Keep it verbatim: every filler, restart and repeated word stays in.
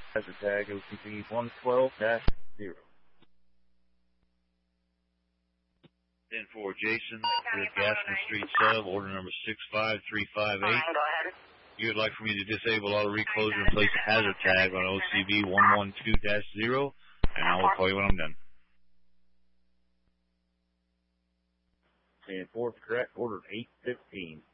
Hazard tag O C B one twelve dash zero. ten four Jason, your Gaston Street sub, order number six five three five eight. Fine, go ahead. You would like for me to disable auto reclosure and place a hazard tag on O C B one one two dash zero, and I will call you when I'm done. ten four, correct, order eight fifteen.